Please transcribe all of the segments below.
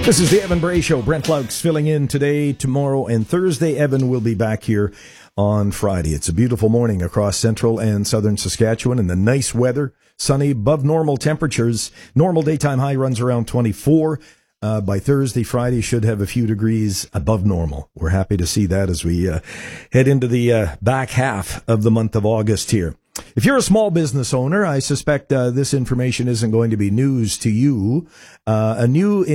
This is the Evan Bray Show. Brent Laux filling in today, tomorrow, and Thursday. Evan will be back here on Friday. It's a beautiful morning across central and southern Saskatchewan, and the nice weather, sunny, above normal temperatures. Normal daytime high runs around 24. By Thursday, Friday should have a few degrees above normal. We're happy to see that as we head into the back half of the month of August here. If you're a small business owner, I suspect this information isn't going to be news to you. A new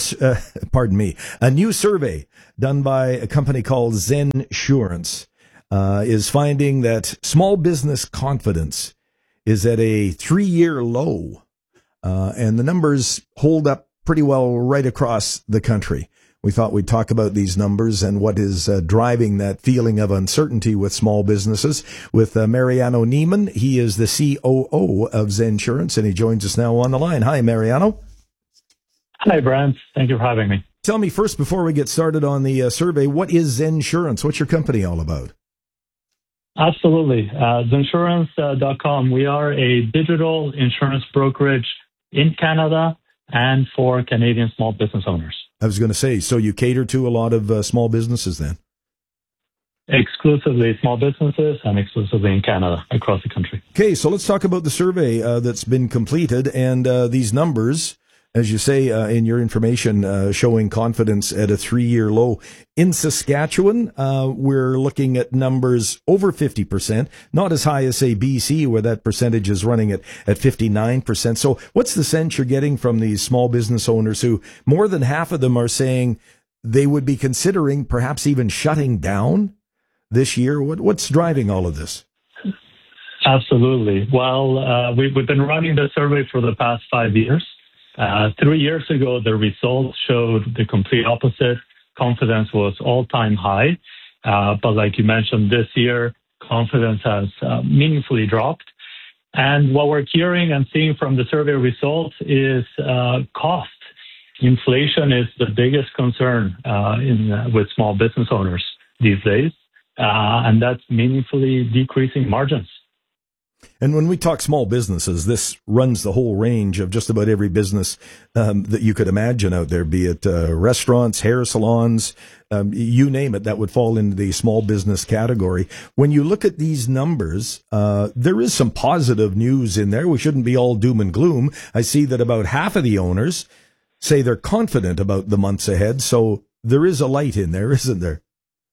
survey done by a company called Zensurance is finding that small business confidence is at a 3-year low, and the numbers hold up pretty well right across the country. We thought we'd talk about these numbers and what is driving that feeling of uncertainty with small businesses with Mariano Niemann. He is the COO of Zensurance, and he joins us now on the line. Hi, Mariano. Hi, Brent. Thank you for having me. Tell me first, before we get started on the survey, what is Zensurance? What's your company all about? Absolutely. Zensurance.com. We are a digital insurance brokerage in Canada and for Canadian small business owners. I was going to say, so you cater to a lot of small businesses then? Exclusively small businesses and exclusively in Canada, across the country. Okay, so let's talk about the survey that's been completed and these numbers, as you say in your information, showing confidence at a 3-year low. In Saskatchewan, we're looking at numbers over 50%, not as high as, say, BC, where that percentage is running at 59%. So what's the sense you're getting from these small business owners who more than half of them are saying they would be considering perhaps even shutting down this year? What's driving all of this? Absolutely. Well, we've been running the survey for the past 5 years. 3 years ago, the results showed the complete opposite. Confidence was all-time high. But like you mentioned, this year, confidence has meaningfully dropped. And what we're hearing and seeing from the survey results is cost. Inflation is the biggest concern with small business owners these days, and that's meaningfully decreasing margins. And when we talk small businesses, this runs the whole range of just about every business that you could imagine out there, be it restaurants, hair salons, you name it, that would fall into the small business category. When you look at these numbers, there is some positive news in there. We shouldn't be all doom and gloom. I see that about half of the owners say they're confident about the months ahead. So there is a light in there, isn't there?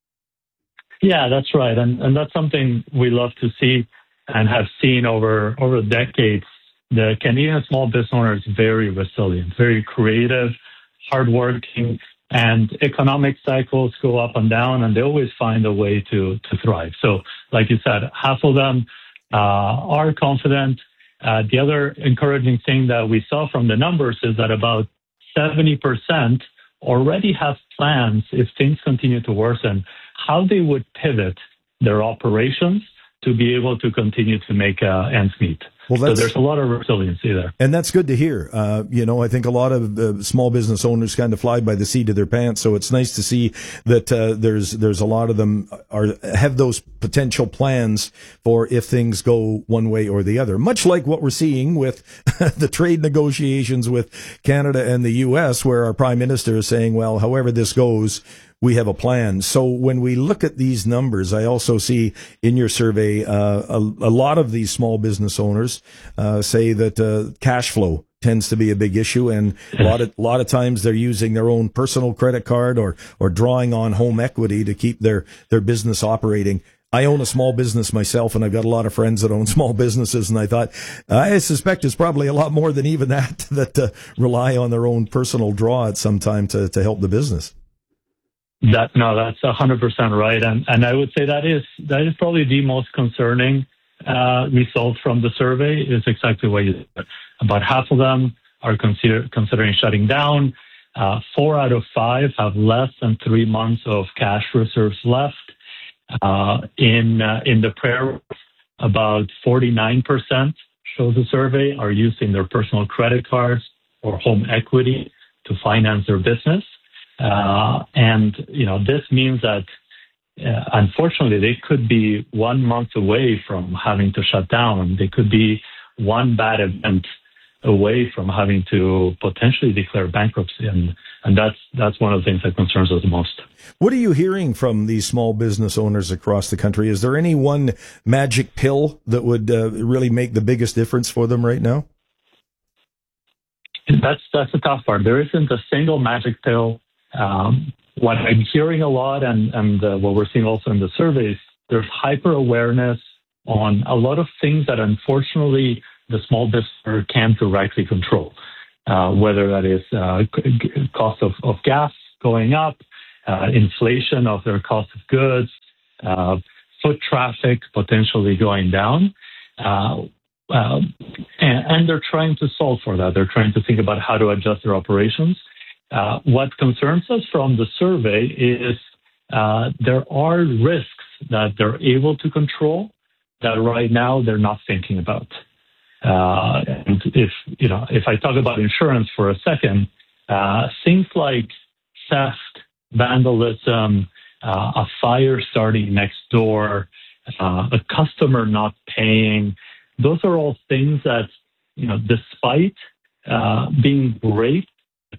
Yeah, that's right. And that's something we love to see and have seen over decades. The Canadian small business owner is very resilient, very creative, hardworking, and economic cycles go up and down, and they always find a way to thrive. So, like you said, half of them are confident. The other encouraging thing that we saw from the numbers is that about 70% already have plans, if things continue to worsen, how they would pivot their operations to be able to continue to make ends meet. Well, so there's a lot of resiliency there. And that's good to hear. I think a lot of small business owners kind of fly by the seat of their pants. So it's nice to see that there's a lot of them have those potential plans for if things go one way or the other. Much like what we're seeing with the trade negotiations with Canada and the U.S., where our Prime Minister is saying, well, however this goes, we have a plan. So when we look at these numbers, I also see in your survey a lot of these small business owners say that cash flow tends to be a big issue, and a lot of times they're using their own personal credit card or drawing on home equity to keep their business operating. I own a small business myself, and I've got a lot of friends that own small businesses, and I thought, I suspect it's probably a lot more than even that rely on their own personal draw at some time to help the business. That's 100% right. And I would say that is probably the most concerning result from the survey is exactly what you said. About half of them are considering shutting down. 4 out of 5 have less than 3 months of cash reserves left. In the prayer, about 49% shows the survey are using their personal credit cards or home equity to finance their business. This means that, unfortunately, they could be 1 month away from having to shut down. They could be one bad event away from having to potentially declare bankruptcy. And that's one of the things that concerns us the most. What are you hearing from these small business owners across the country? Is there any one magic pill that would really make the biggest difference for them right now? That's the tough part. There isn't a single magic pill. What I'm hearing a lot, and what we're seeing also in the surveys, there's hyper awareness on a lot of things that unfortunately the small business owner can't directly control. Whether that is cost of gas going up, inflation of their cost of goods, foot traffic potentially going down. And they're trying to solve for that. They're trying to think about how to adjust their operations. What concerns us from the survey is there are risks that they're able to control that right now they're not thinking about. And if I talk about insurance for a second, things like theft, vandalism, a fire starting next door, a customer not paying, those are all things that, despite being great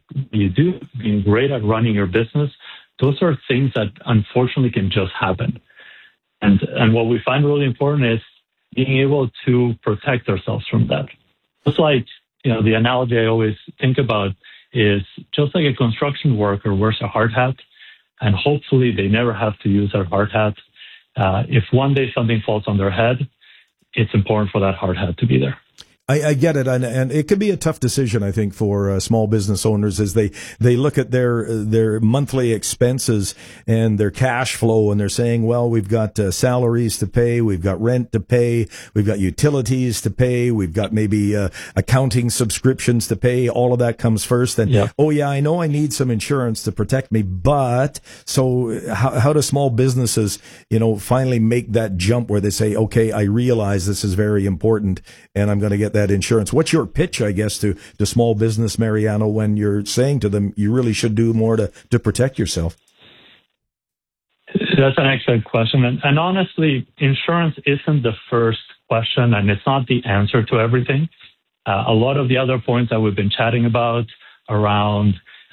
at running your business, those are things that unfortunately can just happen. And what we find really important is being able to protect ourselves from that. Just like, the analogy I always think about is just like a construction worker wears a hard hat, and hopefully they never have to use their hard hat. If one day something falls on their head, it's important for that hard hat to be there. I get it, and it can be a tough decision, I think, for small business owners as they look at their monthly expenses and their cash flow, and they're saying, well, we've got salaries to pay, we've got rent to pay, we've got utilities to pay, we've got maybe accounting subscriptions to pay. All of that comes first, and oh yeah, I know I need some insurance to protect me, but so how do small businesses, finally make that jump where they say, okay, I realize this is very important, and I'm going to get that insurance? What's your pitch, I guess, to small business, Mariano, when you're saying to them, you really should do more to protect yourself? That's an excellent question. And honestly, insurance isn't the first question, and it's not the answer to everything. A lot of the other points that we've been chatting about around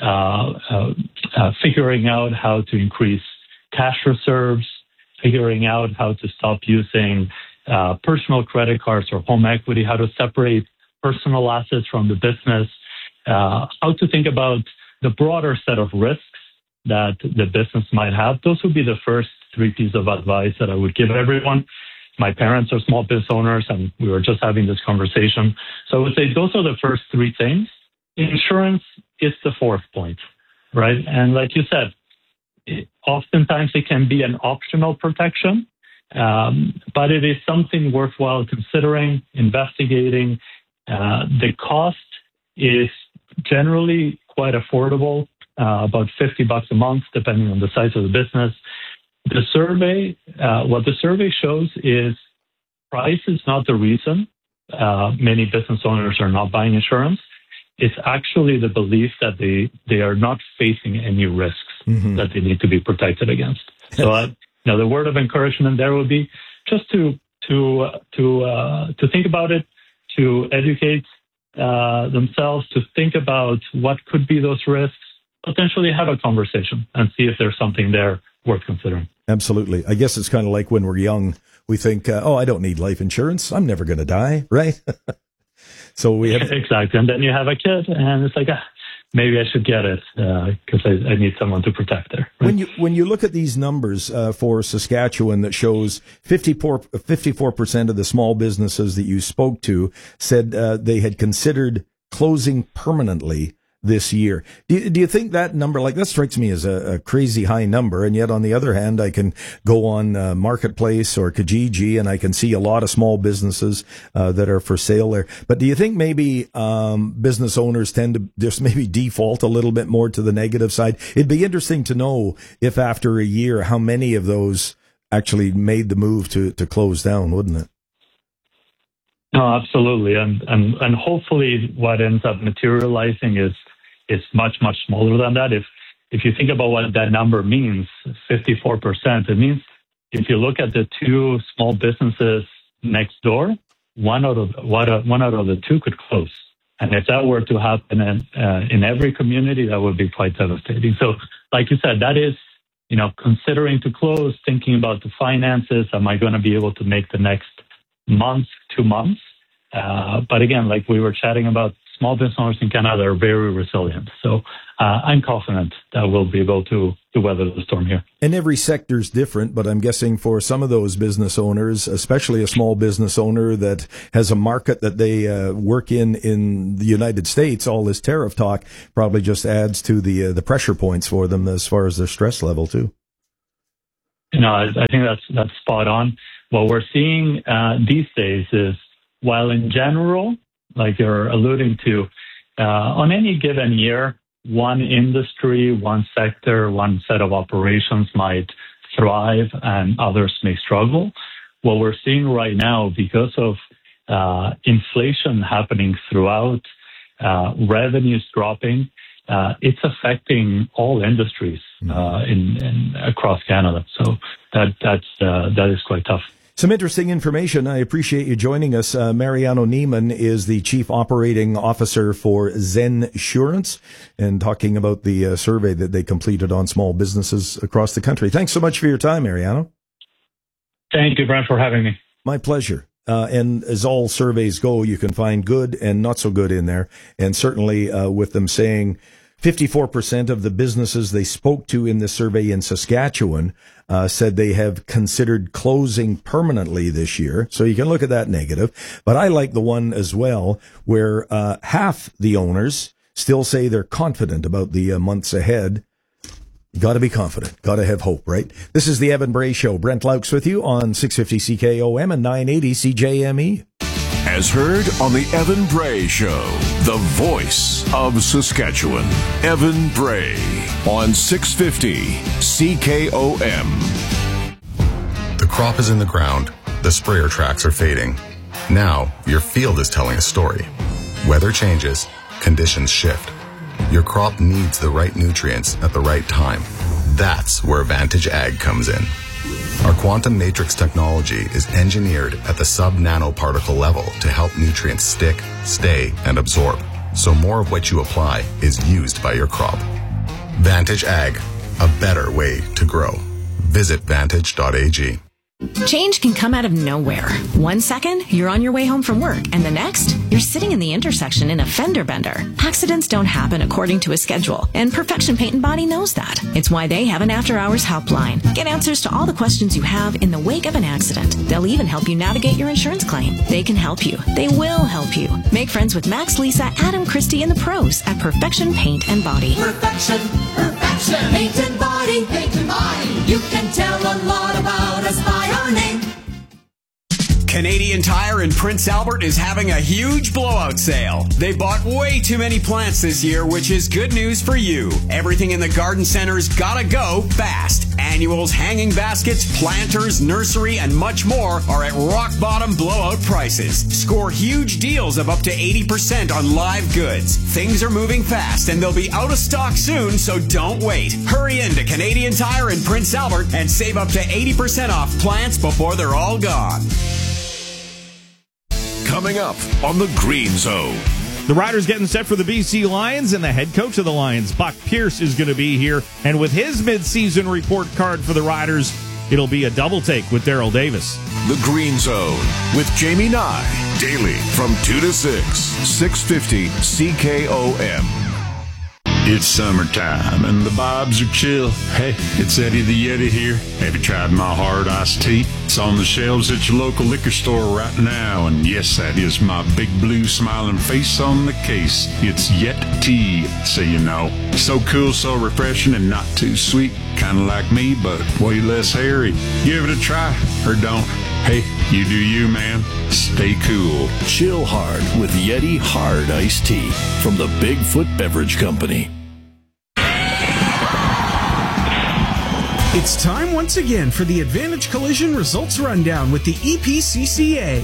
figuring out how to increase cash reserves, figuring out how to stop using personal credit cards or home equity, how to separate personal assets from the business, how to think about the broader set of risks that the business might have. Those would be the first three pieces of advice that I would give everyone. My parents are small business owners, and we were just having this conversation. So I would say those are the first three things. Insurance is the fourth point, right? And like you said, oftentimes it can be an optional protection. But it is something worthwhile considering, investigating. The cost is generally quite affordable, about $50 a month, depending on the size of the business. The survey, what the survey shows is price is not the reason many business owners are not buying insurance. It's actually the belief that they are not facing any risks that they need to be protected against. So the word of encouragement there would be just to think about it, to educate themselves, to think about what could be those risks, potentially have a conversation and see if there's something there worth considering. Absolutely. I guess it's kind of like when we're young, we think, I don't need life insurance. I'm never going to die, right? So we have exactly, and then you have a kid, and it's like, maybe I should get it because I need someone to protect there. Right? When you look at these numbers for Saskatchewan that shows 54% of the small businesses that you spoke to said they had considered closing permanently this year. Do you think that number, like that strikes me as a crazy high number, and yet on the other hand, I can go on Marketplace or Kijiji and I can see a lot of small businesses that are for sale there. But do you think maybe business owners tend to just maybe default a little bit more to the negative side? It'd be interesting to know if after a year, how many of those actually made the move to close down, wouldn't it? No, absolutely. And hopefully what ends up materializing is much, much smaller than that. If you think about what that number means, 54%, it means if you look at the two small businesses next door, one out of the two could close. And if that were to happen in every community, that would be quite devastating. So, like you said, that is, considering to close, thinking about the finances. Am I going to be able to make the next month, 2 months? But again, like we were chatting about, small business owners in Canada are very resilient. So I'm confident that we'll be able to weather the storm here. And every sector is different, but I'm guessing for some of those business owners, especially a small business owner that has a market that they work in the United States, all this tariff talk probably just adds to the pressure points for them as far as their stress level too. I think that's spot on. What we're seeing these days is, while in general, like you're alluding to, on any given year, one industry, one sector, one set of operations might thrive and others may struggle. What we're seeing right now, because of inflation happening throughout, revenues dropping, it's affecting all industries across Canada. So that is quite tough. Some interesting information. I appreciate you joining us. Mariano Niemann is the Chief Operating Officer for Zensurance and talking about the survey that they completed on small businesses across the country. Thanks so much for your time, Mariano. Thank you, Brent, for having me. My pleasure. And as all surveys go, you can find good and not so good in there. And certainly with them saying 54% of the businesses they spoke to in the survey in Saskatchewan said they have considered closing permanently this year. So you can look at that negative. But I like the one as well where half the owners still say they're confident about the months ahead. You got to be confident. Got to have hope, right? This is the Evan Bray Show. Brent Laux with you on 650 CKOM and 980 CJME. As heard on the Evan Bray Show, the voice of Saskatchewan. Evan Bray on 650 CKOM. The crop is in the ground. The sprayer tracks are fading. Now, your field is telling a story. Weather changes. Conditions shift. Your crop needs the right nutrients at the right time. That's where Vantage Ag comes in. Our quantum matrix technology is engineered at the sub-nanoparticle level to help nutrients stick, stay, and absorb, so more of what you apply is used by your crop. Vantage Ag, a better way to grow. Visit vantage.ag. Change can come out of nowhere. 1 second, you're on your way home from work, and the next, you're sitting in the intersection in a fender bender. Accidents don't happen according to a schedule, and Perfection Paint and Body knows that. It's why they have an after-hours helpline. Get answers to all the questions you have in the wake of an accident. They'll even help you navigate your insurance claim. They can help you. They will help you. Make friends with Max, Lisa, Adam, Christy, and the pros at Perfection Paint and Body. Perfection, paint and body, paint and body. You can tell a lot about us by our name. Canadian Tire in Prince Albert is having a huge blowout sale. They bought way too many plants this year, which is good news for you. Everything in the garden center's gotta go fast. Annuals, hanging baskets, planters, nursery, and much more are at rock bottom blowout prices. Score huge deals of up to 80% on live goods. Things are moving fast and they'll be out of stock soon, so don't wait. Hurry into Canadian Tire in Prince Albert and save up to 80% off plants before they're all gone. Coming up on the Green Zone. The Riders getting set for the BC Lions, and the head coach of the Lions, Buck Pierce, is going to be here. And with his midseason report card for the Riders, it'll be a double take with Daryl Davis. The Green Zone with Jamie Nye. Daily from 2 to 6. 650 CKOM. It's summertime and the vibes are chill. Hey, it's Eddie the Yeti here. Have you tried my hard iced tea? It's on the shelves at your local liquor store right now. And yes, that is my big blue smiling face on the case. It's Yet Tea, so you know. So cool, so refreshing, and not too sweet. Kind of like me, but way less hairy. Give it a try, or don't. Hey, you do you, man. Stay cool. Chill hard with Yeti Hard Iced Tea from the Bigfoot Beverage Company. It's time once again for the Advantage Collision Results Rundown with the EPCCA.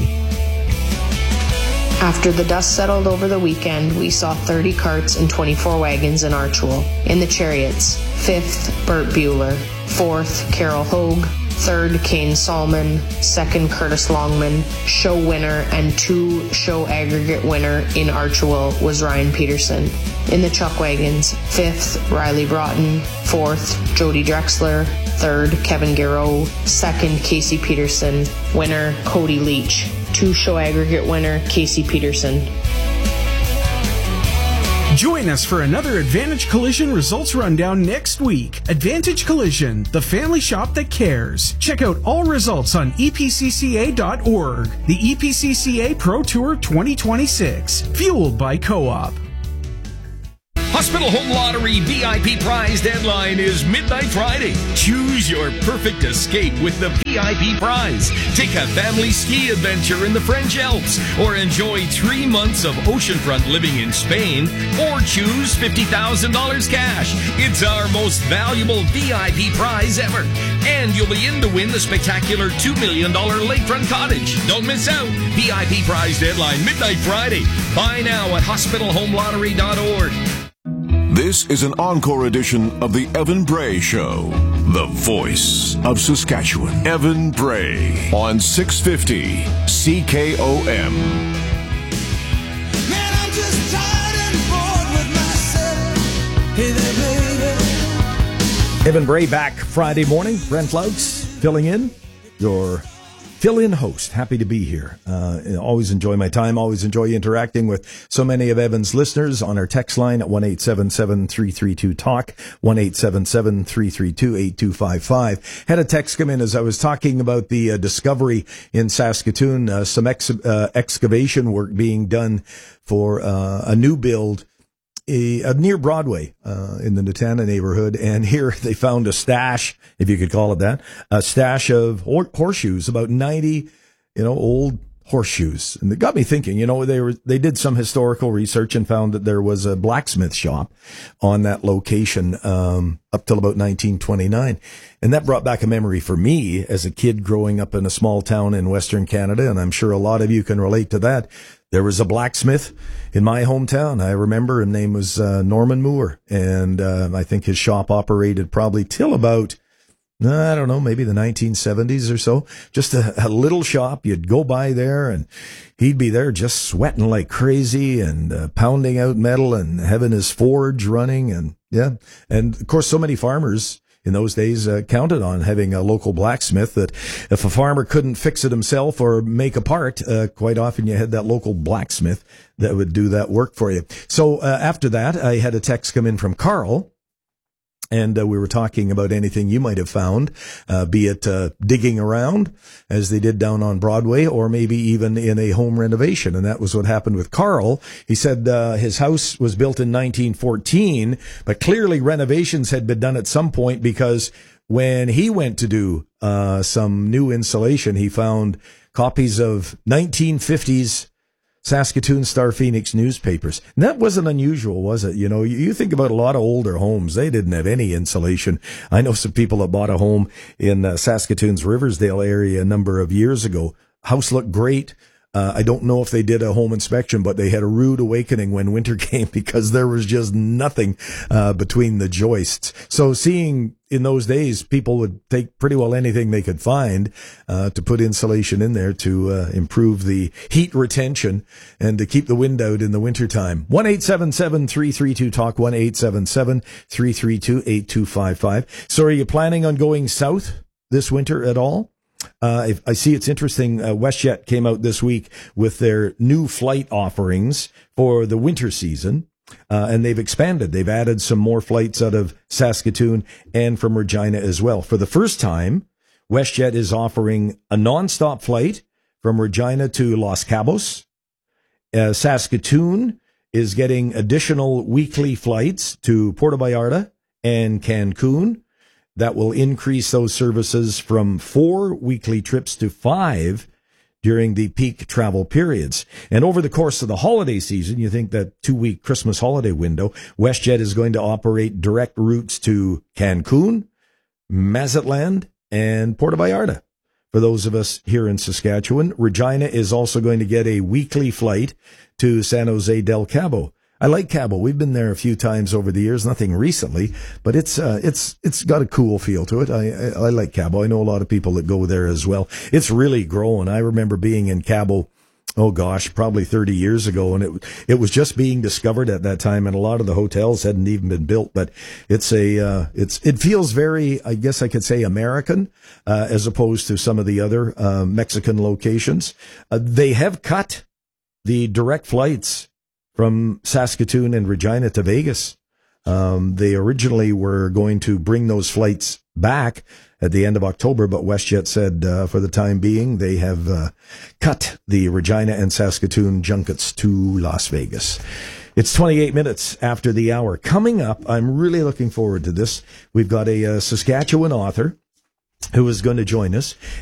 After the dust settled over the weekend, we saw 30 carts and 24 wagons in Archewell. In the chariots, 5th, Bert Bueller, 4th, Carol Hogue, third Kane Solomon, second Curtis Longman, show winner and 2 show aggregate winner in Archewell was Ryan Peterson. In the chuck wagons, 5th Riley Broughton, 4th Jody Drexler, 3rd Kevin Garreau, 2nd Casey Peterson, winner Cody Leach, 2 show aggregate winner Casey Peterson. Join us for another Advantage Collision results rundown next week. Advantage Collision, the family shop that cares. Check out all results on epcca.org. The EPCCA Pro Tour 2026, fueled by Co-op. Hospital Home Lottery VIP prize deadline is midnight Friday. Choose your perfect escape with the VIP prize. Take a family ski adventure in the French Alps, or enjoy 3 months of oceanfront living in Spain, or choose $50,000 cash. It's our most valuable VIP prize ever. And you'll be in to win the spectacular $2 million lakefront cottage. Don't miss out. VIP prize deadline midnight Friday. Buy now at hospitalhomelottery.org. This is an encore edition of the Evan Bray Show, the voice of Saskatchewan. Evan Bray on 650 CKOM. Man, I'm just tired and bored with myself. Hey there, baby. Evan Bray back Friday morning. Brent Laux filling in, your fill-in host. Happy to be here. Always enjoy my time. Always enjoy interacting with so many of Evan's listeners on our text line at 1-877-332-TALK, 1-877-332-8255. Had a text come in as I was talking about the discovery in Saskatoon, some excavation work being done for a new build near Broadway, in the Nutana neighborhood. And here they found a stash, if you could call it that, a stash of horseshoes, about 90, old horseshoes. And it got me thinking, they did some historical research and found that there was a blacksmith shop on that location, up till about 1929. And that brought back a memory for me as a kid growing up in a small town in Western Canada. And I'm sure a lot of you can relate to that. There was a blacksmith in my hometown. I remember his name was Norman Moore, and I think his shop operated probably till about, I don't know, maybe the 1970s or so. Just a little shop. You'd go by there, and he'd be there just sweating like crazy and pounding out metal and having his forge running. And yeah, and of course, so many farmers in those days counted on having a local blacksmith, that if a farmer couldn't fix it himself or make a part, quite often you had that local blacksmith that would do that work for you. So after that, I had a text come in from Carl, and we were talking about anything you might have found, be it digging around, as they did down on Broadway, or maybe even in a home renovation. And that was what happened with Carl. He said his house was built in 1914, but clearly renovations had been done at some point, because when he went to do some new insulation, he found copies of 1950s Saskatoon Star Phoenix newspapers. And that wasn't unusual, was it? You think about a lot of older homes. They didn't have any insulation. I know some people that bought a home in Saskatoon's Riversdale area a number of years ago. House looked great. I don't know if they did a home inspection, but they had a rude awakening when winter came, because there was just nothing between the joists. So seeing in those days, people would take pretty well anything they could find to put insulation in there to improve the heat retention and to keep the wind out in the wintertime. 1-877-332-TALK, 1-877-332-8255. So are you planning on going south this winter at all? I see it's interesting. WestJet came out this week with their new flight offerings for the winter season, and they've expanded. They've added some more flights out of Saskatoon and from Regina as well. For the first time, WestJet is offering a nonstop flight from Regina to Los Cabos. Saskatoon is getting additional weekly flights to Puerto Vallarta and Cancun. That will increase those services from 4 weekly trips to 5 during the peak travel periods. And over the course of the holiday season, you think that 2-week Christmas holiday window, WestJet is going to operate direct routes to Cancun, Mazatlan, and Puerto Vallarta. For those of us here in Saskatchewan, Regina is also going to get a weekly flight to San Jose del Cabo. I like Cabo. We've been there a few times over the years, nothing recently, but it's got a cool feel to it. I like Cabo. I know a lot of people that go there as well. It's really grown. I remember being in Cabo, oh gosh, probably 30 years ago, and it was just being discovered at that time, and a lot of the hotels hadn't even been built. But it feels very, I guess I could say, American, as opposed to some of the other Mexican locations. They have cut the direct flights from Saskatoon and Regina to Vegas. They originally were going to bring those flights back at the end of October, but WestJet said for the time being they have cut the Regina and Saskatoon junkets to Las Vegas. It's 28 minutes after the hour. Coming up, I'm really looking forward to this. We've got a Saskatchewan author who is going to join us.